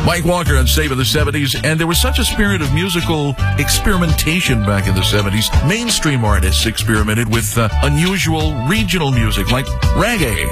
Mike Walker on Save in the 70s, and there was such a spirit of musical experimentation back in the 70s. Mainstream artists experimented with unusual regional music like reggae.